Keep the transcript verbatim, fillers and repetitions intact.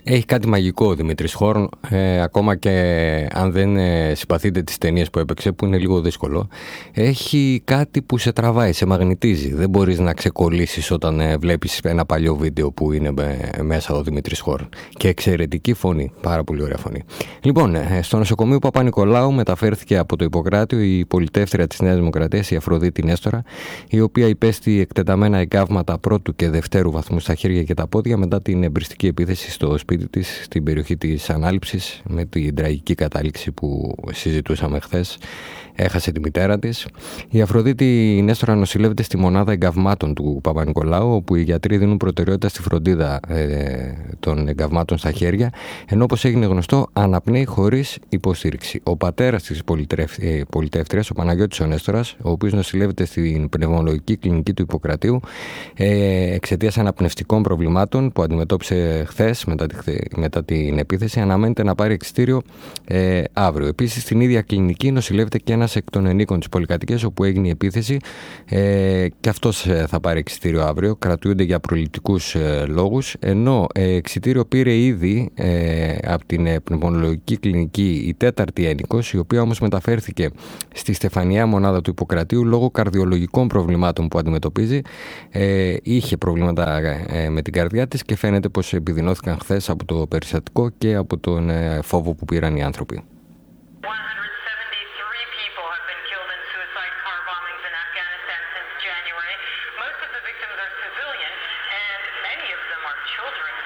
Έχει κάτι μαγικό ο Δημήτρης Χόρν, ε, ακόμα και αν δεν ε, συμπαθείτε τις ταινίες που έπαιξε, που είναι λίγο δύσκολο. Έχει κάτι που σε τραβάει, σε μαγνητίζει. Δεν μπορείς να ξεκολλήσεις όταν ε, βλέπεις ένα παλιό βίντεο που είναι ε, μέσα ο Δημήτρης Χόρν. Και εξαιρετική φωνή, πάρα πολύ ωραία φωνή. Λοιπόν, ε, στο νοσοκομείο Παπα-Νικολάου μεταφέρθηκε από το Ιπποκράτιο η πολιτεύτρια της Νέας Δημοκρατίας, η Αφροδίτη Νέστορα, η οποία υπέστη εκτεταμένα εγκάβματα πρώτου και δευτέρου βαθμού στα χέρια και τα πόδια μετά την εμπριστική επίθεση στο σπίτι της στην περιοχή της Ανάληψης, με την τραγική κατάληξη που συζητούσαμε χθες. Έχασε τη μητέρα της. Η Αφροδίτη Νέστορα νοσηλεύεται στη μονάδα εγκαυμάτων του Παπα-Νικολάου, όπου οι γιατροί δίνουν προτεραιότητα στη φροντίδα ε, των εγκαυμάτων στα χέρια, ενώ όπως έγινε γνωστό αναπνέει χωρίς υποστήριξη. Ο πατέρας της πολιτεύτριας, ο Παναγιώτης ο Νέστορας, ο οποίος νοσηλεύεται στην πνευμολογική κλινική του Ιπποκρατίου ε, εξαιτίας αναπνευστικών προβλημάτων που αντιμετώπισε χθες μετά, τη, μετά την επίθεση, αναμένεται να πάρει εξιτήριο ε, αύριο. Επίσης, στην ίδια κλινική νοσηλεύεται και ένα εκ των ενίκων της πολυκατοικίας όπου έγινε η επίθεση ε, και αυτός ε, θα πάρει εξιτήριο αύριο. Κρατούνται για προληπτικούς ε, λόγους, ενώ ε, εξιτήριο πήρε ήδη ε, από την ε, πνευμονολογική κλινική η τέταρτη ένικος, η οποία όμως μεταφέρθηκε στη Στεφανιαία μονάδα του Ιπποκρατίου λόγω καρδιολογικών προβλημάτων που αντιμετωπίζει. Ε, είχε προβλήματα ε, με την καρδιά της και φαίνεται πως επιδεινώθηκαν χθες από το περιστατικό και από τον ε, φόβο που πήραν οι άνθρωποι.